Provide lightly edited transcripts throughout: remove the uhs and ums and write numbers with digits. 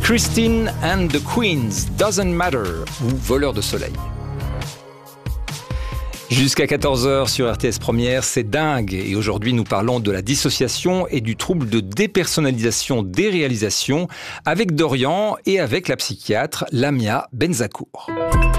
Christine and the Queens, Doesn't Matter, ou Voleur de soleil. Jusqu'à 14h sur RTS Première, c'est dingue. Et aujourd'hui, nous parlons de la dissociation et du trouble de dépersonnalisation des réalisations avec Dorian et avec la psychiatre Lamia Benzakour.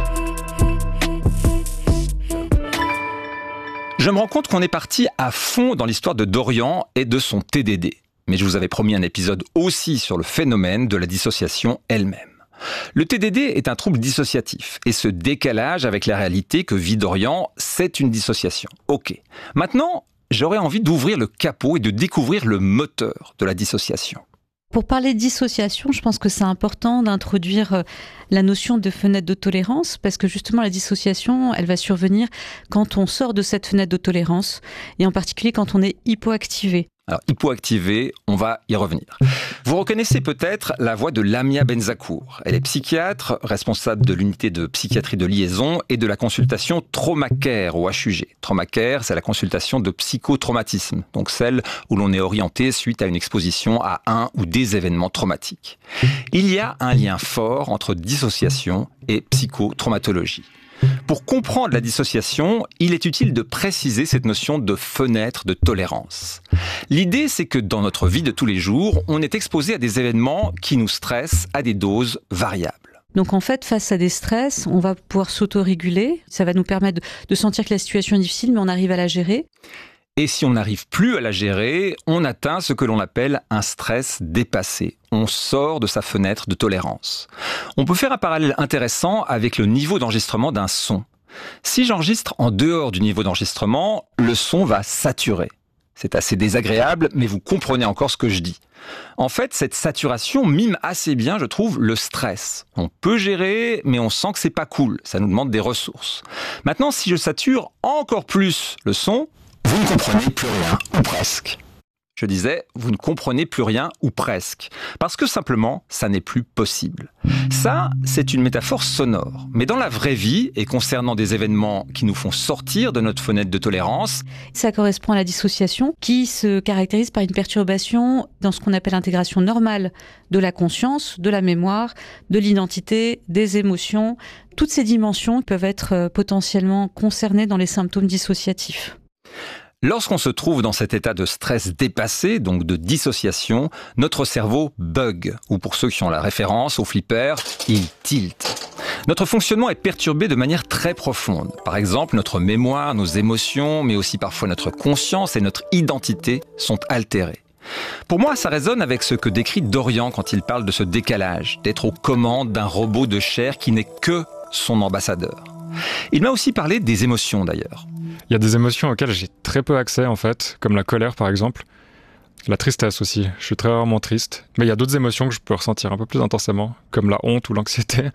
Je me rends compte qu'on est parti à fond dans l'histoire de Dorian et de son TDD. Mais je vous avais promis un épisode aussi sur le phénomène de la dissociation elle-même. Le TDD est un trouble dissociatif et ce décalage avec la réalité que vit Dorian, c'est une dissociation. Ok. Maintenant, j'aurais envie d'ouvrir le capot et de découvrir le moteur de la dissociation. Pour parler de dissociation, je pense que c'est important d'introduire la notion de fenêtre de tolérance, parce que justement la dissociation, elle va survenir quand on sort de cette fenêtre de tolérance, et en particulier quand on est hypoactivé. Alors, hypoactivé, on va y revenir. Vous reconnaissez peut-être la voix de Lamia Benzakour. Elle est psychiatre, responsable de l'unité de psychiatrie de liaison et de la consultation TraumaCare au HUG. TraumaCare, c'est la consultation de psychotraumatisme, donc celle où l'on est orienté suite à une exposition à un ou des événements traumatiques. Il y a un lien fort entre dissociation et psychotraumatologie. Pour comprendre la dissociation, il est utile de préciser cette notion de fenêtre de tolérance. L'idée, c'est que dans notre vie de tous les jours, on est exposé à des événements qui nous stressent à des doses variables. Donc en fait, face à des stress, on va pouvoir s'autoréguler. Ça va nous permettre de sentir que la situation est difficile, mais on arrive à la gérer. Et si on n'arrive plus à la gérer, on atteint ce que l'on appelle un stress dépassé. On sort de sa fenêtre de tolérance. On peut faire un parallèle intéressant avec le niveau d'enregistrement d'un son. Si j'enregistre en dehors du niveau d'enregistrement, le son va saturer. C'est assez désagréable, mais vous comprenez encore ce que je dis. En fait, cette saturation mime assez bien, je trouve, le stress. On peut gérer, mais on sent que c'est pas cool. Ça nous demande des ressources. Maintenant, si je sature encore plus le son, vous ne comprenez plus rien, ou presque. Je disais, vous ne comprenez plus rien, ou presque. Parce que simplement, ça n'est plus possible. Ça, c'est une métaphore sonore. Mais dans la vraie vie, et concernant des événements qui nous font sortir de notre fenêtre de tolérance, ça correspond à la dissociation qui se caractérise par une perturbation dans ce qu'on appelle l'intégration normale de la conscience, de la mémoire, de l'identité, des émotions. Toutes ces dimensions peuvent être potentiellement concernées dans les symptômes dissociatifs. Lorsqu'on se trouve dans cet état de stress dépassé, donc de dissociation, notre cerveau bug, ou pour ceux qui ont la référence au flipper, il tilt. Notre fonctionnement est perturbé de manière très profonde. Par exemple, notre mémoire, nos émotions, mais aussi parfois notre conscience et notre identité sont altérées. Pour moi, ça résonne avec ce que décrit Dorian quand il parle de ce décalage, d'être aux commandes d'un robot de chair qui n'est que son ambassadeur. Il m'a aussi parlé des émotions d'ailleurs. Il y a des émotions auxquelles j'ai très peu accès en fait, comme la colère par exemple. La tristesse aussi, je suis très rarement triste. Mais il y a d'autres émotions que je peux ressentir un peu plus intensément, comme la honte ou l'anxiété.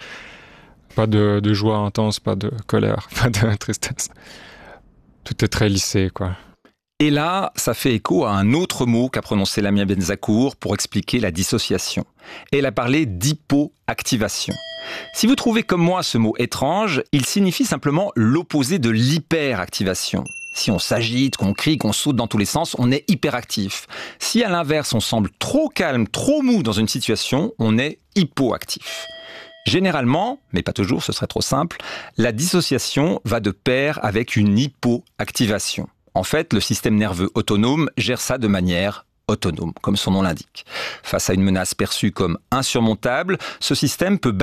Pas de joie intense, pas de colère, pas de tristesse. Tout est très lissé, quoi. Et là, ça fait écho à un autre mot qu'a prononcé Lamia Benzakour pour expliquer la dissociation. Elle a parlé d'hypoactivation. Si vous trouvez comme moi ce mot étrange, il signifie simplement l'opposé de l'hyperactivation. Si on s'agite, qu'on crie, qu'on saute dans tous les sens, on est hyperactif. Si à l'inverse, on semble trop calme, trop mou dans une situation, on est hypoactif. Généralement, mais pas toujours, ce serait trop simple, la dissociation va de pair avec une hypoactivation. En fait, le système nerveux autonome gère ça de manière autonome, comme son nom l'indique. Face à une menace perçue comme insurmontable, ce système peut